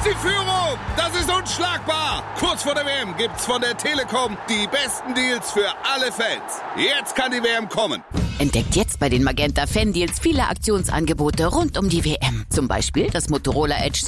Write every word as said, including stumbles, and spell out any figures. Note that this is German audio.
die Führung. Das ist unschlagbar. Kurz vor der W M gibt's von der Telekom die besten Deals für alle Fans. Jetzt kann die W M kommen. Entdeckt jetzt bei den Magenta Fan Deals viele Aktionsangebote rund um die W M. Zum Beispiel das Motorola Edge